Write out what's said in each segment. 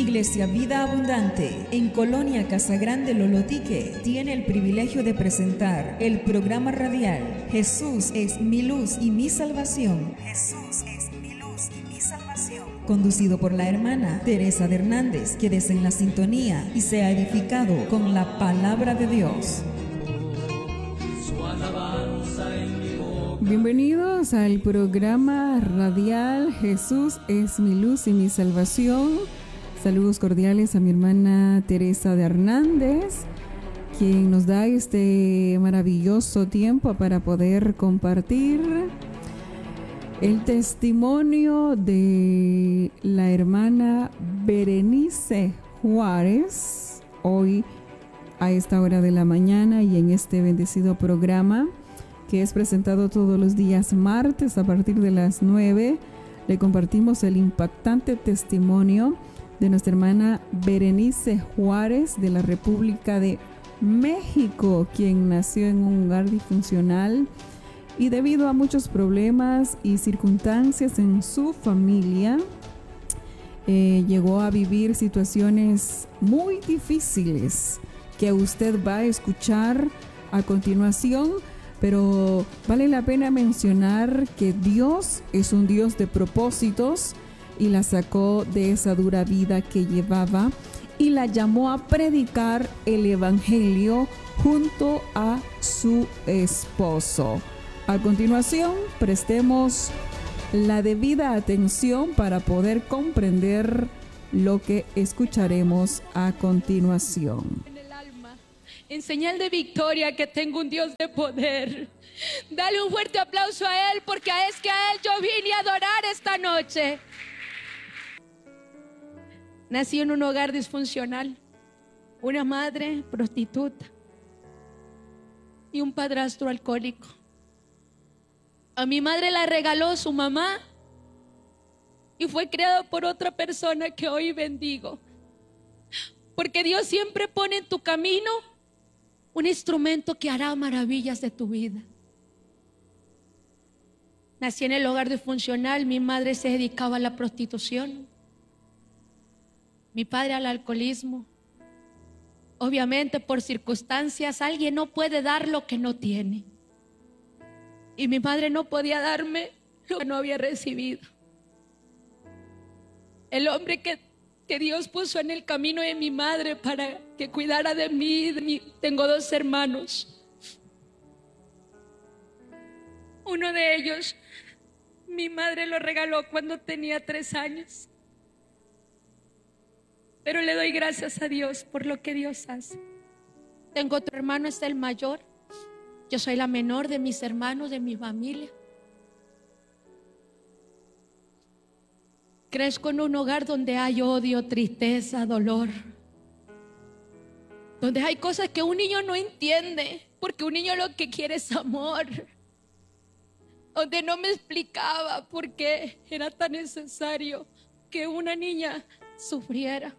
Iglesia Vida Abundante en Colonia Casagrande Lolotique tiene el privilegio de presentar el programa radial Jesús es mi luz y mi salvación. Jesús es mi luz y mi salvación. Conducido por la hermana Teresa de Hernández. Quédese en la sintonía y sea edificado con la palabra de Dios. Bienvenidos al programa radial Jesús es mi luz y mi salvación. Saludos cordiales a mi hermana Teresa de Hernández, quien nos da este maravilloso tiempo para poder compartir el testimonio de la hermana Berenice Juárez, hoy a esta hora de la mañana y en este bendecido programa que es presentado todos los días martes a partir de las 9. Le compartimos el impactante testimonio de nuestra hermana Berenice Juárez de la República de México, quien nació en un hogar disfuncional y debido a muchos problemas y circunstancias en su familia, llegó a vivir situaciones muy difíciles que usted va a escuchar a continuación. Pero vale la pena mencionar que Dios es un Dios de propósitos y la sacó de esa dura vida que llevaba y la llamó a predicar el evangelio junto a su esposo. A continuación, prestemos la debida atención para poder comprender lo que escucharemos a continuación. En señal de victoria que tengo un Dios de poder. Dale un fuerte aplauso a Él, porque es que a Él yo vine a adorar esta noche. Nací en un hogar disfuncional, una madre prostituta y un padrastro alcohólico. A mi madre la regaló su mamá y fue creada por otra persona que hoy bendigo. Porque Dios siempre pone en tu camino un instrumento que hará maravillas de tu vida. Nací en el hogar disfuncional. Mi madre se dedicaba a la prostitución, mi padre al alcoholismo. Obviamente por circunstancias alguien no puede dar lo que no tiene, y mi madre no podía darme lo que no había recibido. El hombre que Dios puso en el camino de mi madre para que cuidara de mí. Tengo 2 hermanos. Uno de ellos, mi madre lo regaló cuando tenía 3 años. Pero le doy gracias a Dios por lo que Dios hace. Tengo otro hermano, es el mayor. Yo soy la menor de mis hermanos, de mi familia. Crezco en un hogar donde hay odio, tristeza, dolor. Donde hay cosas que un niño no entiende, porque un niño lo que quiere es amor. Donde no me explicaba por qué era tan necesario que una niña sufriera.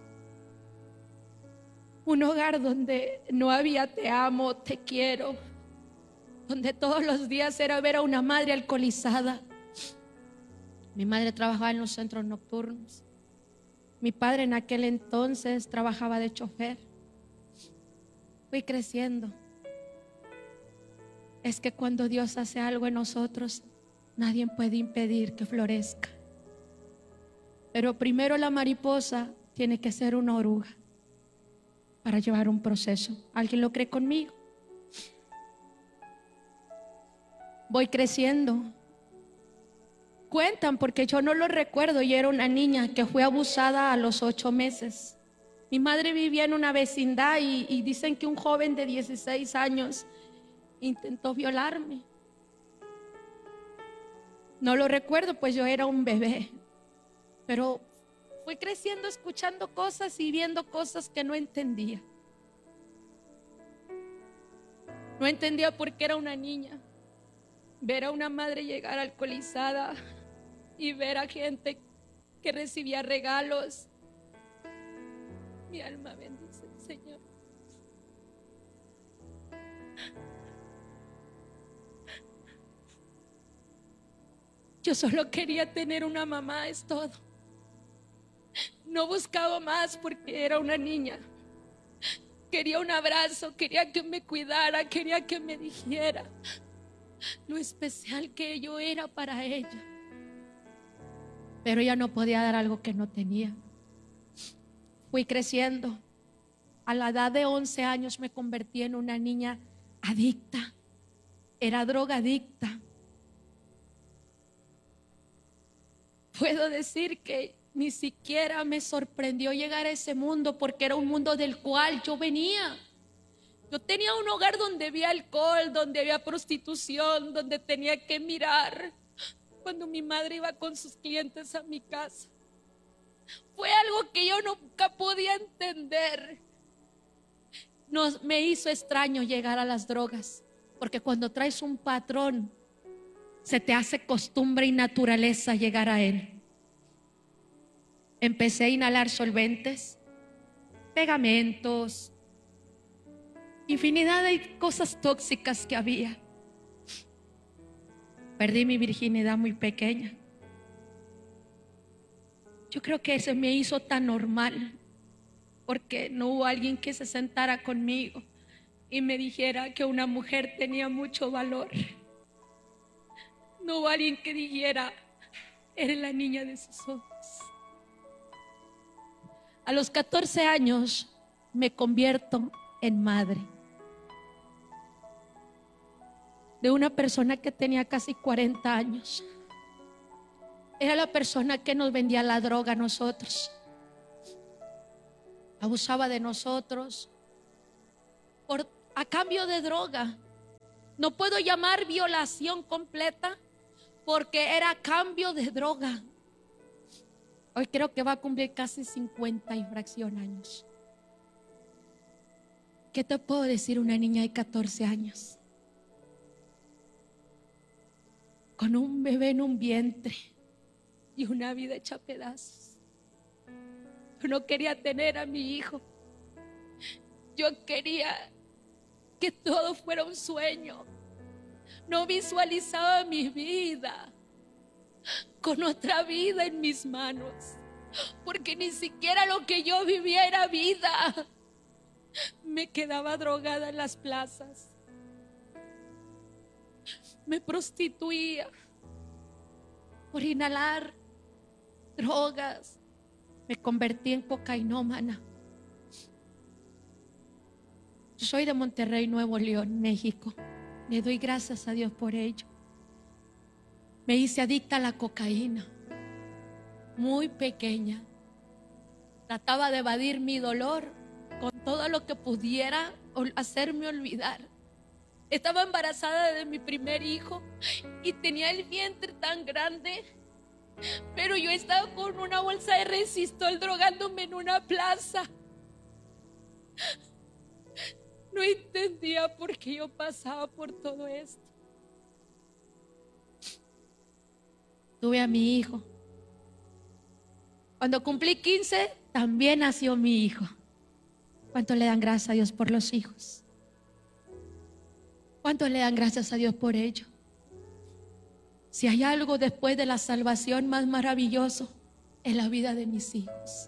Un hogar donde no había te amo, te quiero. Donde todos los días era ver a una madre alcoholizada. Mi madre trabajaba en los centros nocturnos. Mi padre en aquel entonces trabajaba de chofer. Fui creciendo. Es que cuando Dios hace algo en nosotros, nadie puede impedir que florezca. Pero primero la mariposa tiene que ser una oruga para llevar un proceso. ¿Alguien lo cree conmigo? Voy creciendo. Cuentan, porque yo no lo recuerdo, y era una niña que fue abusada a los 8 meses. Mi madre vivía en una vecindad y dicen que un joven de 16 años intentó violarme. No lo recuerdo, pues yo era un bebé. Pero fui creciendo escuchando cosas y viendo cosas que no entendía. No entendía por qué era una niña. Ver a una madre llegar alcoholizada y ver a gente que recibía regalos. Mi alma bendice al Señor. Yo solo quería tener una mamá, es todo. No buscaba más porque era una niña. Quería un abrazo, quería que me cuidara, quería que me dijera lo especial que yo era para ella. Pero ella no podía dar algo que no tenía. Fui creciendo. A la edad de 11 años me convertí en una niña adicta. Era drogadicta. Puedo decir que ni siquiera me sorprendió llegar a ese mundo, porque era un mundo del cual yo venía. Yo tenía un hogar donde había alcohol, donde había prostitución, donde tenía que mirar cuando mi madre iba con sus clientes a mi casa. Fue algo que yo nunca podía entender. Me hizo extraño llegar a las drogas, porque cuando traes un patrón, se te hace costumbre y naturaleza llegar a él. Empecé a inhalar solventes, pegamentos, infinidad de cosas tóxicas que había. Perdí mi virginidad muy pequeña. Yo creo que se me hizo tan normal, porque no hubo alguien que se sentara conmigo y me dijera que una mujer tenía mucho valor. No hubo alguien que dijera, eres la niña de sus ojos. A los 14 años me convierto en madre de una persona que tenía casi 40 años. Era la persona que nos vendía la droga a nosotros. Abusaba de nosotros a cambio de droga. No puedo llamar violación completa, porque era a cambio de droga. Hoy creo que va a cumplir casi 50 y fracción años. ¿Qué te puedo decir una niña de 14 años? Con un bebé en un vientre y una vida hecha pedazos. Yo no quería tener a mi hijo. Yo quería que todo fuera un sueño. No visualizaba mi vida con otra vida en mis manos, porque ni siquiera lo que yo vivía era vida. Me quedaba drogada en las plazas, me prostituía por inhalar drogas, me convertí en cocainómana. Yo soy de Monterrey, Nuevo León, México. Le doy gracias a Dios por ello. Me hice adicta a la cocaína, muy pequeña. Trataba de evadir mi dolor con todo lo que pudiera hacerme olvidar. Estaba embarazada de mi primer hijo y tenía el vientre tan grande, pero yo estaba con una bolsa de Resistol drogándome en una plaza. No entendía por qué yo pasaba por todo esto. Tuve a mi hijo. Cuando cumplí 15, también nació mi hijo. ¿Cuánto le dan gracias a Dios por los hijos? ¿Cuánto le dan gracias a Dios por ello? Si hay algo después de la salvación más maravilloso, es la vida de mis hijos.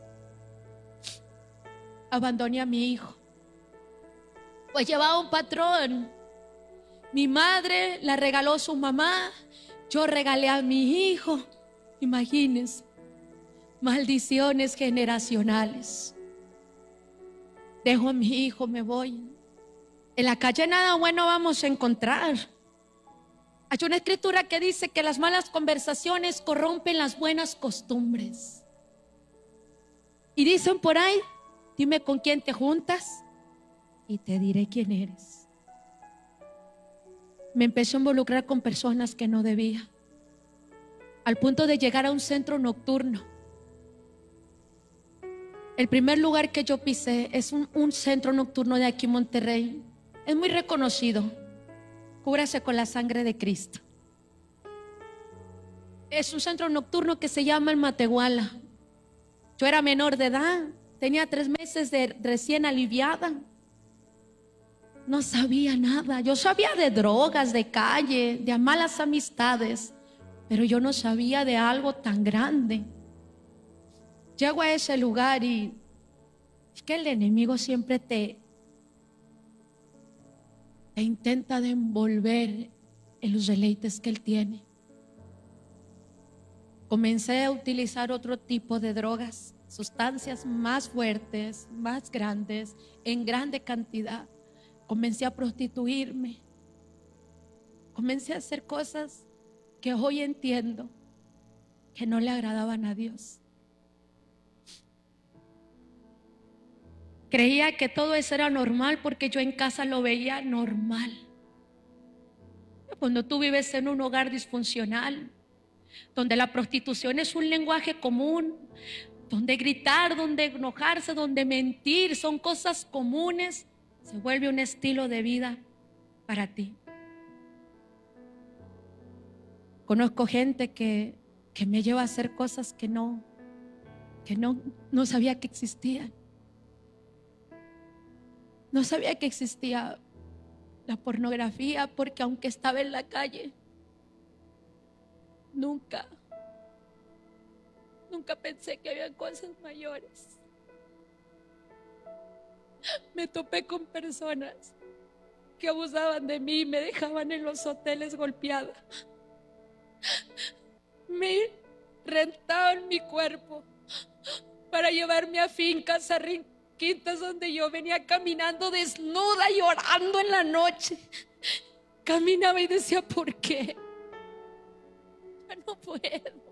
Abandoné a mi hijo, pues llevaba un patrón. Mi madre la regaló su mamá, yo regalé a mi hijo. Imagínense, maldiciones generacionales. Dejo a mi hijo, me voy. En la calle nada bueno vamos a encontrar. Hay una escritura que dice que las malas conversaciones corrompen las buenas costumbres. Y dicen por ahí, dime con quién te juntas y te diré quién eres. Me empecé a involucrar con personas que no debía, al punto de llegar a un centro nocturno. El primer lugar que yo pisé es un centro nocturno de aquí en Monterrey. Es muy reconocido. Cúbrase con la sangre de Cristo. Es un centro nocturno que se llama el Matehuala. Yo era menor de edad, tenía 3 meses de recién aliviada. No sabía nada. Yo sabía de drogas, de calle, de malas amistades, pero yo no sabía de algo tan grande. llego a ese lugar y es que el enemigo siempre te intenta de envolver en los deleites que él tiene. Comencé a utilizar otro tipo de drogas, sustancias más fuertes, más grandes, en grande cantidad. Comencé a prostituirme. Comencé a hacer cosas que hoy entiendo que no le agradaban a Dios. Creía que todo eso era normal porque yo en casa lo veía normal. Cuando tú vives en un hogar disfuncional, donde la prostitución es un lenguaje común, donde gritar, donde enojarse, donde mentir son cosas comunes, se vuelve un estilo de vida para ti. Conozco gente que me lleva a hacer cosas que no sabía que existían. No sabía que existía la pornografía, porque aunque estaba en la calle, nunca pensé que había cosas mayores. Me topé con personas que abusaban de mí y me dejaban en los hoteles golpeada. Me rentaban mi cuerpo para llevarme a fincas, a quintas donde yo venía caminando desnuda, llorando en la noche. Caminaba y decía, ¿por qué? Ya no puedo.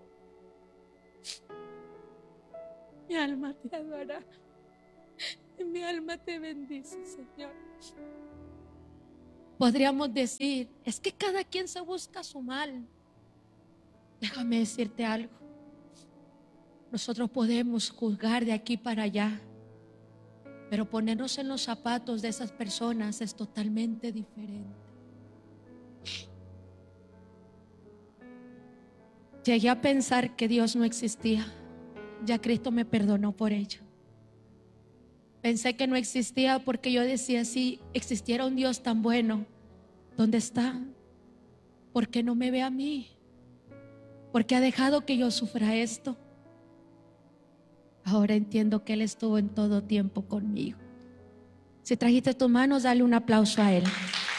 Mi alma te adora. Mi alma te bendice, Señor. Podríamos decir, es que cada quien se busca su mal. Déjame decirte algo. Nosotros podemos juzgar de aquí para allá, pero ponernos en los zapatos de esas personas es totalmente diferente. Llegué a pensar que Dios no existía. Ya Cristo me perdonó por ello. Pensé que no existía porque yo decía, si existiera un Dios tan bueno, ¿dónde está? ¿Por qué no me ve a mí? ¿Por qué ha dejado que yo sufra esto? Ahora entiendo que Él estuvo en todo tiempo conmigo. Si trajiste tus manos, dale un aplauso a Él.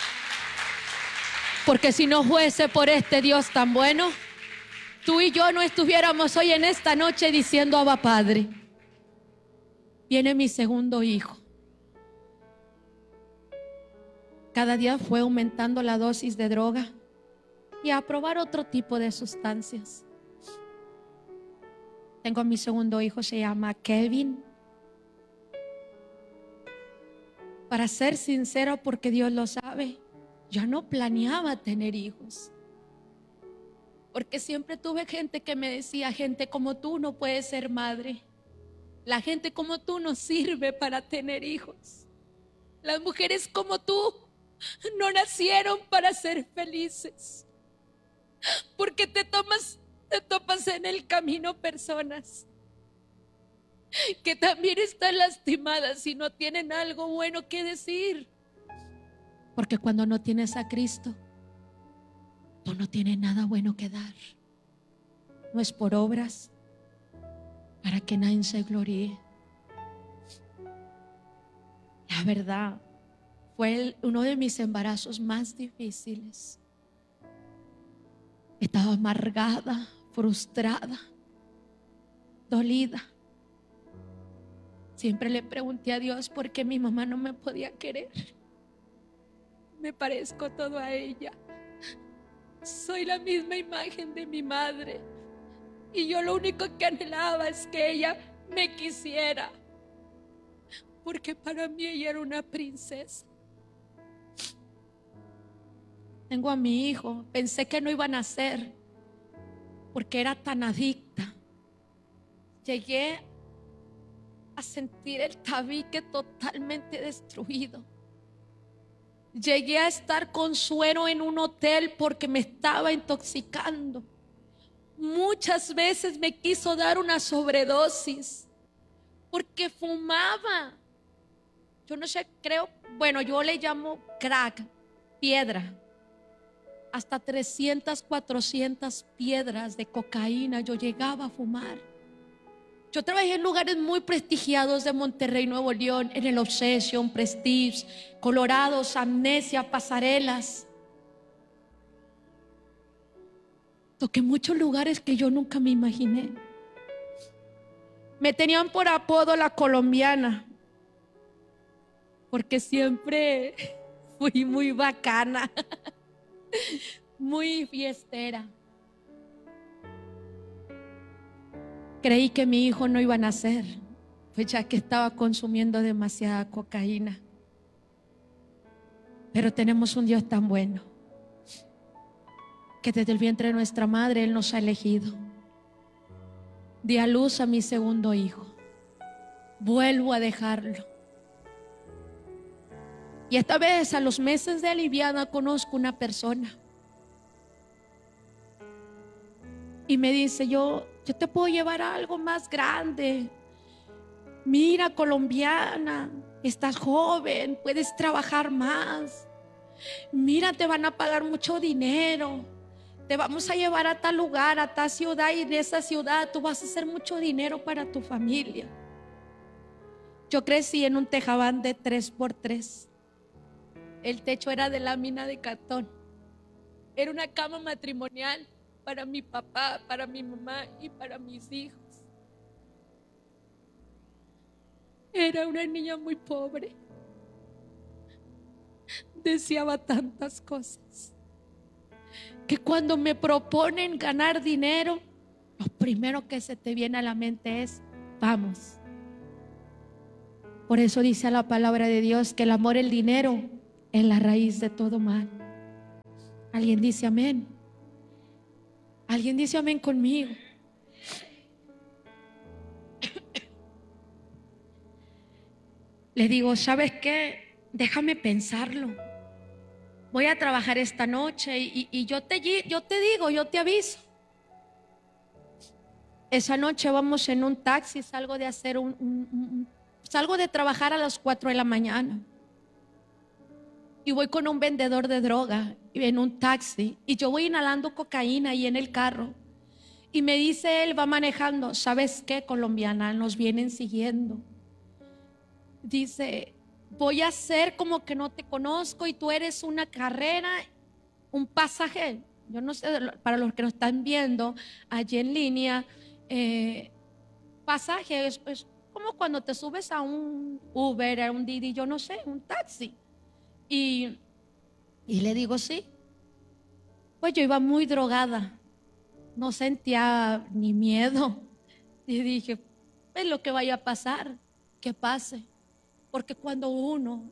Porque si no fuese por este Dios tan bueno, tú y yo no estuviéramos hoy en esta noche diciendo Abba Padre. Viene mi segundo hijo. Cada día fue aumentando la dosis de droga y a probar otro tipo de sustancias. Tengo a mi segundo hijo, se llama Kevin. Para ser sincero, porque Dios lo sabe, yo no planeaba tener hijos. Porque siempre tuve gente que me decía, gente como tú no puede ser madre. La gente como tú no sirve para tener hijos. Las mujeres como tú no nacieron para ser felices. Porque te topas en el camino personas que también están lastimadas y no tienen algo bueno que decir. Porque cuando no tienes a Cristo, tú no tienes nada bueno que dar. No es por obras, para que nadie se gloríe. La verdad, fue uno de mis embarazos más difíciles. Estaba amargada, frustrada, dolida. Siempre le pregunté a Dios por qué mi mamá no me podía querer. Me parezco todo a ella. Soy la misma imagen de mi madre. Y yo lo único que anhelaba es que ella me quisiera. Porque para mí ella era una princesa. Tengo a mi hijo. Pensé que no iba a nacer porque era tan adicta. Llegué a sentir el tabique totalmente destruido. Llegué a estar con suero en un hotel porque me estaba intoxicando. Muchas veces me quiso dar una sobredosis porque fumaba. Yo no sé, creo, bueno, yo le llamo crack, piedra. Hasta 300, 400 piedras de cocaína yo llegaba a fumar. Yo trabajé en lugares muy prestigiados de Monterrey, Nuevo León, en el Obsession, Prestige, Colorados, Amnesia, Pasarelas. Toqué muchos lugares que yo nunca me imaginé. Me tenían por apodo la colombiana, porque siempre fui muy bacana, muy fiestera. Creí que mi hijo no iba a nacer, pues ya que estaba consumiendo demasiada cocaína. Pero tenemos un Dios tan bueno, que desde el vientre de nuestra madre Él nos ha elegido. Di a luz a mi segundo hijo. Vuelvo a dejarlo. Y esta vez, a los meses de aliviada, conozco una persona. Y me dice, yo te puedo llevar a algo más grande. Mira, colombiana, estás joven, puedes trabajar más. Mira, te van a pagar mucho dinero. Te vamos a llevar a tal lugar, a tal ciudad, y en esa ciudad tú vas a hacer mucho dinero para tu familia. Yo crecí en un tejabán de 3x3. El techo era de lámina de cartón. Era una cama matrimonial para mi papá, para mi mamá y para mis hijos. Era una niña muy pobre. Deseaba tantas cosas, que cuando me proponen ganar dinero, lo primero que se te viene a la mente es: vamos. Por eso dice la palabra de Dios que el amor al dinero es la raíz de todo mal. ¿Alguien dice amén? ¿Alguien dice amén conmigo? Le digo, ¿sabes qué? Déjame pensarlo. Voy a trabajar esta noche y yo te digo, yo te aviso. Esa noche vamos en un taxi, salgo de hacer salgo de trabajar a las 4 de la mañana. Y voy con un vendedor de droga en un taxi. Y yo voy inhalando cocaína ahí en el carro. Y me dice él, va manejando, ¿sabes qué, colombiana? Nos vienen siguiendo. Dice, voy a hacer como que no te conozco y tú eres una carrera, un pasaje. Yo no sé, para los que nos están viendo allí en línea, pasaje es como cuando te subes a un Uber, a un Didi, yo no sé, un taxi. Y le digo, sí. Pues yo iba muy drogada, no sentía ni miedo. Y dije, es lo que vaya a pasar, que pase. Porque cuando uno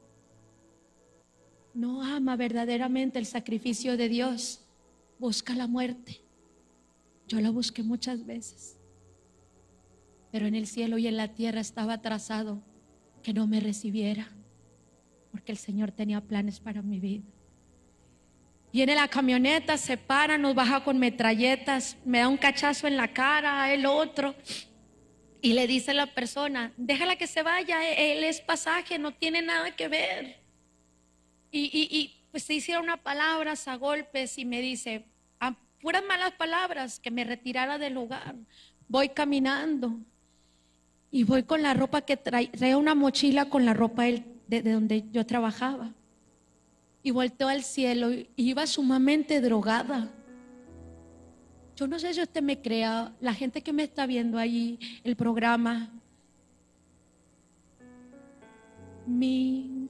no ama verdaderamente el sacrificio de Dios, busca la muerte. Yo la busqué muchas veces, pero en el cielo y en la tierra estaba trazado que no me recibiera, porque el Señor tenía planes para mi vida. Viene la camioneta, se para, nos baja con metralletas, me da un cachazo en la cara, el otro. Y le dice a la persona, déjala que se vaya, él es pasaje, no tiene nada que ver. Y pues se hicieron unas palabras a golpes y me dice, a puras malas palabras, que me retirara del lugar. Voy caminando y voy con la ropa que traía una mochila con la ropa de donde yo trabajaba. Y volteo al cielo y iba sumamente drogada. Yo no sé si usted me crea, la gente que me está viendo ahí, el programa, mi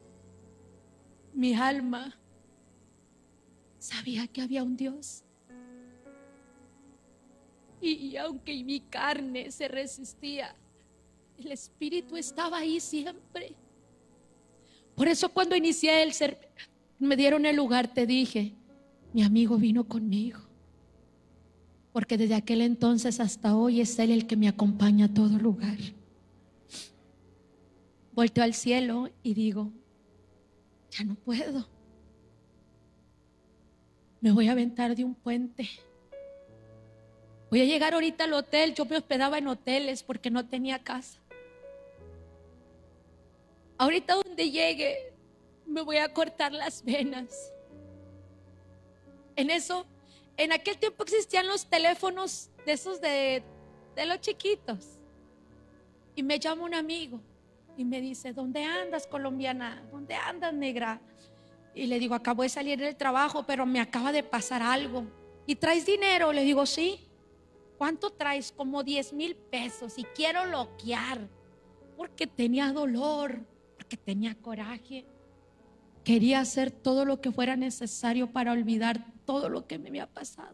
alma sabía que había un Dios. Y aunque mi carne se resistía, el Espíritu estaba ahí siempre. Por eso cuando inicié me dieron el lugar, te dije, mi amigo vino conmigo. Porque desde aquel entonces hasta hoy es Él el que me acompaña a todo lugar. Volteo al cielo y digo, ya no puedo. Me voy a aventar de un puente. Voy a llegar ahorita al hotel. Yo me hospedaba en hoteles porque no tenía casa. Ahorita donde llegue, me voy a cortar las venas. En aquel tiempo existían los teléfonos de esos de los chiquitos. Y me llama un amigo y me dice: ¿dónde andas, colombiana? ¿Dónde andas, negra? Y le digo: acabo de salir del trabajo, pero me acaba de pasar algo. ¿Y traes dinero? Le digo: sí. ¿Cuánto traes? Como 10,000 pesos. Y quiero loquear, porque tenía dolor, porque tenía coraje. Quería hacer todo lo que fuera necesario para olvidar todo lo que me había pasado.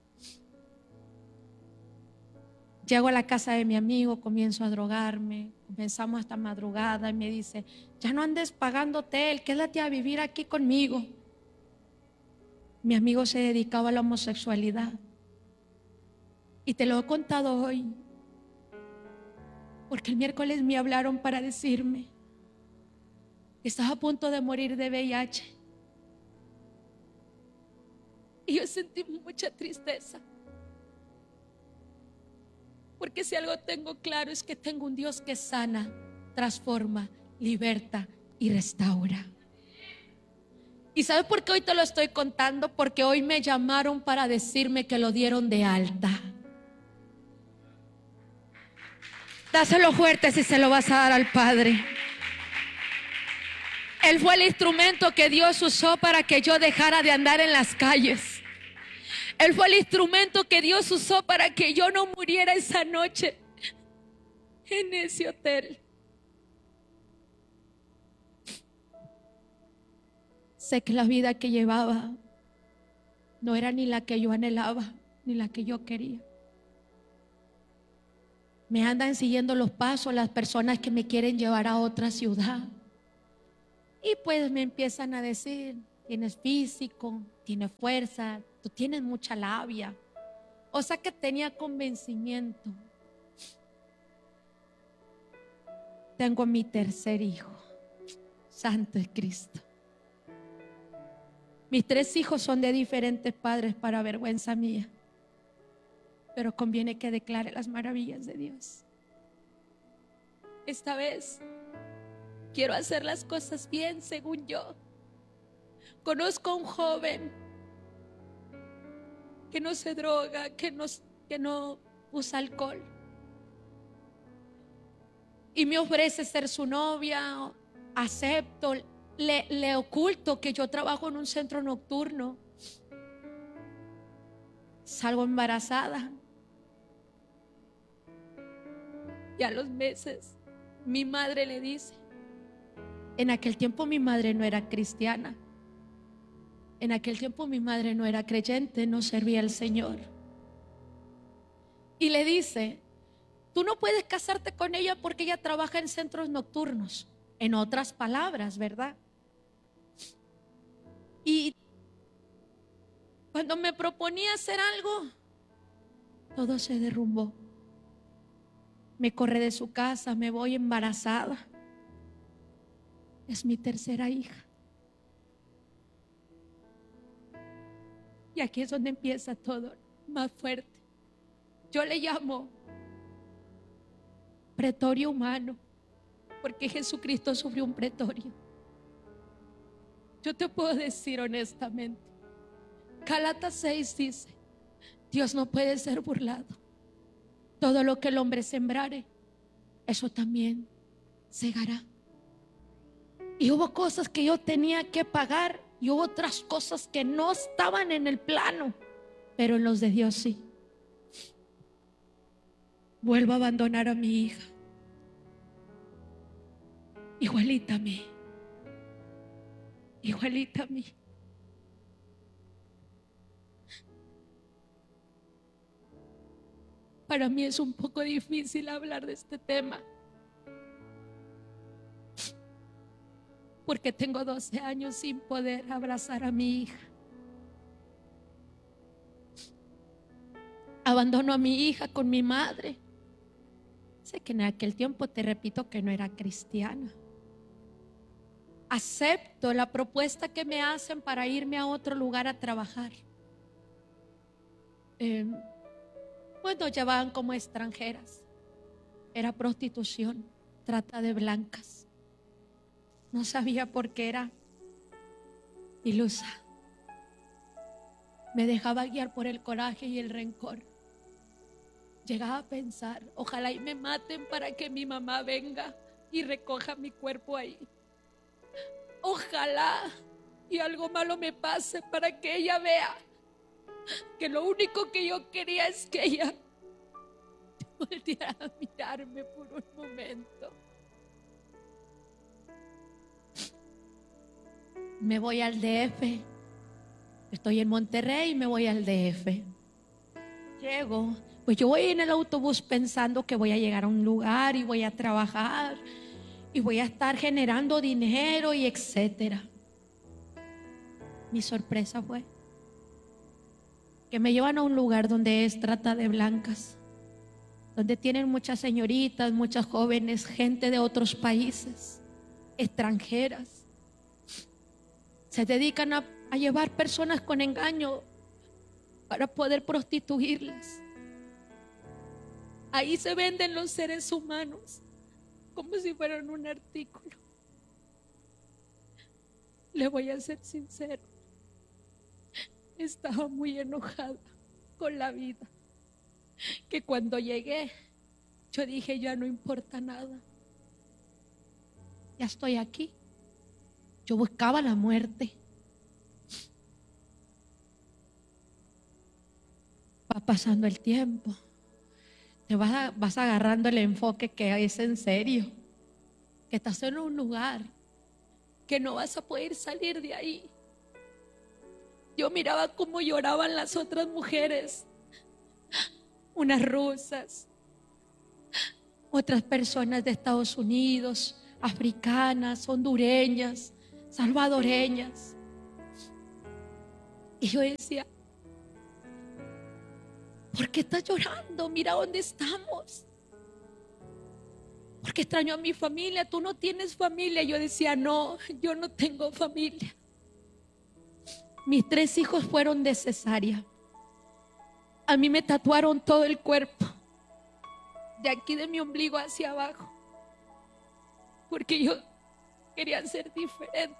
Llego a la casa de mi amigo, comienzo a drogarme, comenzamos hasta madrugada y me dice: ya no andes pagando hotel, quédate a vivir aquí conmigo. Mi amigo se dedicaba a la homosexualidad y te lo he contado hoy porque el miércoles me hablaron para decirme que estaba a punto de morir de VIH. Y yo sentí mucha tristeza, porque si algo tengo claro es que tengo un Dios que sana, transforma, liberta y restaura. ¿Y sabes por qué hoy te lo estoy contando? Porque hoy me llamaron para decirme que lo dieron de alta. Dáselo fuerte si se lo vas a dar al Padre. Él fue el instrumento que Dios usó para que yo dejara de andar en las calles. Él fue el instrumento que Dios usó para que yo no muriera esa noche en ese hotel. Sé que la vida que llevaba no era ni la que yo anhelaba, ni la que yo quería. Me andan siguiendo los pasos las personas que me quieren llevar a otra ciudad. Y pues me empiezan a decir: tienes físico, tienes fuerza, tú tienes mucha labia. O sea que tenía convencimiento. Tengo a mi tercer hijo. Santo es Cristo. Mis 3 hijos son de diferentes padres, para vergüenza mía. Pero conviene que declare las maravillas de Dios. Esta vez quiero hacer las cosas bien según yo. Conozco a un joven que no se droga, que no usa alcohol, y me ofrece ser su novia. Acepto, le oculto que yo trabajo en un centro nocturno. Salgo embarazada y a los meses mi madre le dice: en aquel tiempo mi madre no era cristiana, en aquel tiempo mi madre no era creyente, no servía al Señor, y le dice: tú no puedes casarte con ella porque ella trabaja en centros nocturnos. En otras palabras, ¿verdad? Y cuando me proponía hacer algo, todo se derrumbó. Me corre de su casa, me voy embarazada. Es mi tercera hija. Y aquí es donde empieza todo más fuerte. Yo le llamo pretorio humano, porque Jesucristo sufrió un pretorio. Yo te puedo decir honestamente, Gálatas 6 dice: Dios no puede ser burlado. Todo lo que el hombre sembrare, eso también segará. Y hubo cosas que yo tenía que pagar, y hubo otras cosas que no estaban en el plano, pero en los de Dios sí. Vuelvo a abandonar a mi hija, igualita a mí, igualita a mí. Para mí es un poco difícil hablar de este tema, porque tengo 12 años sin poder abrazar a mi hija. Abandono a mi hija con mi madre. Sé que en aquel tiempo, te repito, que no era cristiana. Acepto la propuesta que me hacen para irme a otro lugar a trabajar. Pues nos llevaban como extranjeras. Era prostitución, trata de blancas. No sabía por qué era ilusa. Me dejaba guiar por el coraje y el rencor. llegaba a pensar, ojalá y me maten para que mi mamá venga y recoja mi cuerpo ahí. Ojalá y algo malo me pase para que ella vea que lo único que yo quería es que ella volviera a mirarme por un momento. Me voy al DF. Estoy en Monterrey y me voy al DF. Llego, pues yo voy en el autobús pensando que voy a llegar a un lugar y voy a trabajar y voy a estar generando dinero y etcétera. Mi sorpresa fue que me llevan a un lugar donde es trata de blancas, donde tienen muchas señoritas, muchas jóvenes, gente de otros países, extranjeras. Se dedican a llevar personas con engaño para poder prostituirlas. Ahí se venden los seres humanos como si fueran un artículo. Le voy a ser sincero, estaba muy enojada con la vida, que cuando llegué yo dije, ya no importa nada, ya estoy aquí. Yo buscaba la muerte. Va pasando el tiempo, te vas agarrando el enfoque que es en serio, que estás en un lugar que no vas a poder salir de ahí. Yo miraba cómo lloraban las otras mujeres, unas rusas, otras personas de Estados Unidos, africanas, hondureñas, salvadoreñas. Y yo decía, ¿por qué estás llorando? Mira dónde estamos. Porque extraño a mi familia. Tú no tienes familia. Yo decía, no, yo no tengo familia. Mis 3 hijos fueron de cesárea. A mí me tatuaron todo el cuerpo, de aquí de mi ombligo hacia abajo, porque yo quería ser diferente.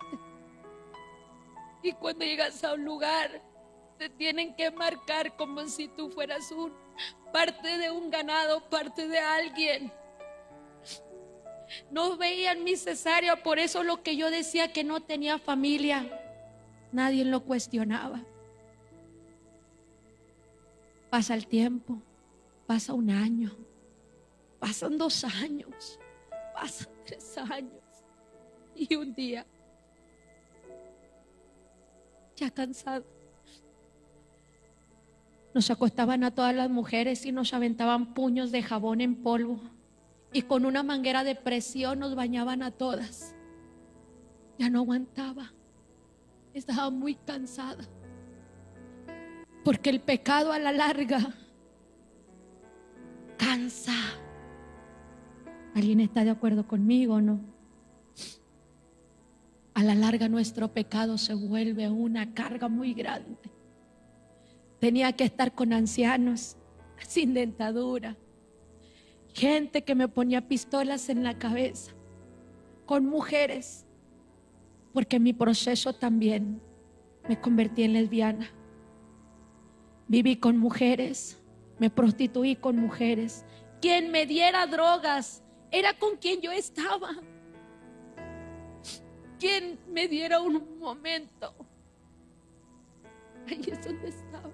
Y cuando llegas a un lugar, te tienen que marcar como si tú fueras parte de un ganado, parte de alguien. No veían mi cesárea, por eso lo que yo decía que no tenía familia, nadie lo cuestionaba. Pasa el tiempo, pasa 1 año, pasan 2 años, pasan 3 años, y un día, ya cansado, nos acostaban a todas las mujeres y nos aventaban puños de jabón en polvo, y con una manguera de presión nos bañaban a todas. Ya no aguantaba, estaba muy cansada, porque el pecado a la larga cansa. ¿Alguien está de acuerdo conmigo o no? A la larga nuestro pecado se vuelve una carga muy grande. Tenía que estar con ancianos sin dentadura, gente que me ponía pistolas en la cabeza, con mujeres, porque en mi proceso también me convertí en lesbiana. Viví con mujeres, me prostituí con mujeres. Quien me diera drogas era con quien yo estaba. Quien me diera un momento, ahí es donde estaba.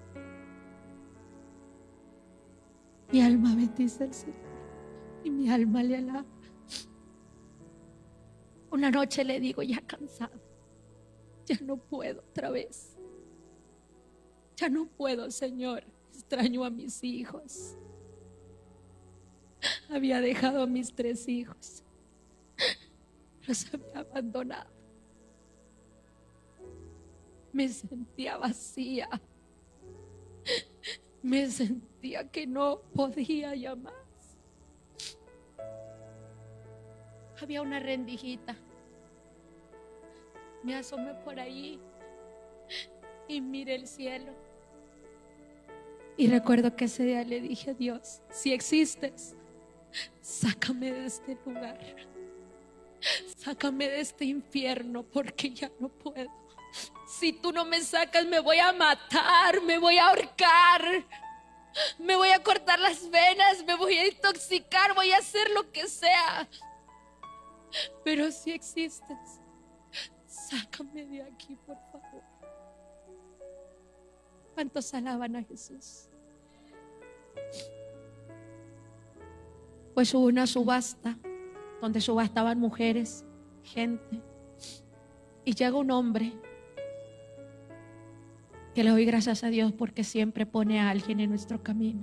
Mi alma bendice al Señor y mi alma le alaba. Una noche le digo, ya cansada, ya no puedo otra vez. Ya no puedo, Señor, extraño a mis hijos. Había dejado a mis 3 hijos, los había abandonado. Me sentía vacía, me sentía que no podía ya más. Había una rendijita, me asomé por ahí y miré el cielo. Y recuerdo que ese día le dije a Dios, si existes, sácame de este lugar, sácame de este infierno, porque ya no puedo. Si tú no me sacas, me voy a matar, me voy a ahorcar. me voy a cortar las venas, me voy a intoxicar, voy a hacer lo que sea. Pero si existes, sácame de aquí, por favor. ¿Cuántos alaban a Jesús? Pues hubo una subasta donde subastaban mujeres, gente, y llega un hombre que le doy gracias a Dios porque siempre pone a alguien en nuestro camino.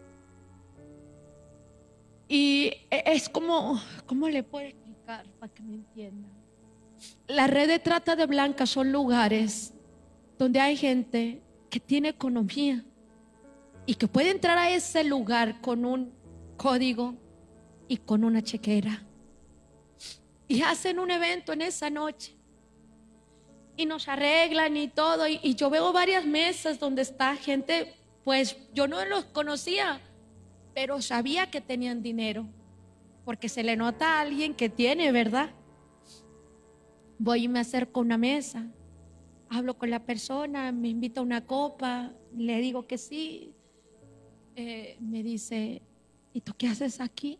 Y es como, ¿cómo le puedo explicar para que me entiendan? La red de trata de blancas son lugares donde hay gente que tiene economía y que puede entrar a ese lugar con un código y con una chequera. Y hacen un evento en esa noche y nos arreglan y todo. Y yo veo varias mesas donde está gente, pues yo no los conocía, pero sabía que tenían dinero, porque se le nota a alguien que tiene, ¿verdad? Voy y me acerco a una mesa, hablo con la persona, me invita a una copa, le digo que sí. Me dice, ¿y tú qué haces aquí?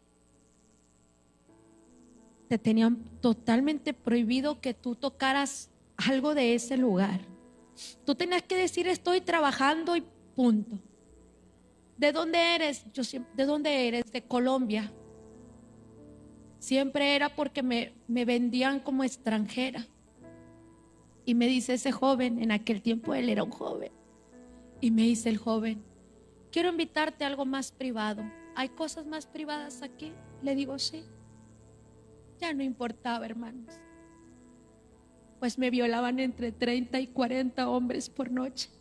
Te tenían totalmente prohibido que tú tocaras algo de ese lugar. Tú tenías que decir, estoy trabajando y punto. ¿De dónde eres? ¿De dónde eres? De Colombia. Siempre era porque me vendían como extranjera. Y me dice ese joven, en aquel tiempo él era un joven, y me dice el joven, quiero invitarte a algo más privado. ¿Hay cosas más privadas aquí? Le digo, sí. Ya no importaba, hermanos. Pues me violaban entre 30 y 40 hombres por noche.